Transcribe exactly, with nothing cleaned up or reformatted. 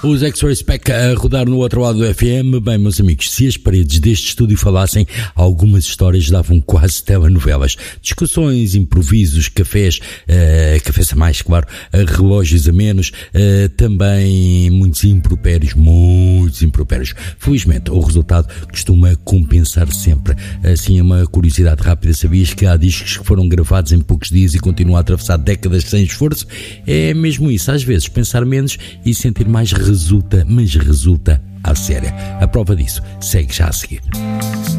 Os X-Ray Spec a rodar no outro lado do F M. Bem, meus amigos, se as paredes deste estúdio falassem, algumas histórias davam quase telenovelas. Discussões, improvisos, cafés, uh, cafés a mais, claro, uh, relógios a menos, uh, também muitos impropérios, muitos impropérios. Felizmente, o resultado costuma compensar sempre. Assim, uma curiosidade rápida, sabias que há discos que foram gravados em poucos dias e continuam a atravessar décadas sem esforço? É mesmo isso, às vezes pensar menos e sentir mais resulta, mas resulta à séria. A prova disso segue já a seguir.